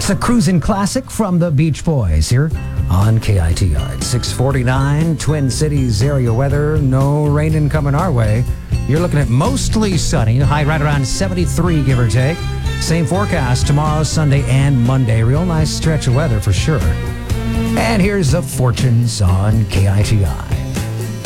It's a cruising classic from the Beach Boys here on KITI. It's 6:49, Twin Cities area weather. No rain coming our way. You're looking at mostly sunny, high right around 73, give or take. Same forecast tomorrow, Sunday, and Monday. Real nice stretch of weather for sure. And here's the fortunes on KITI.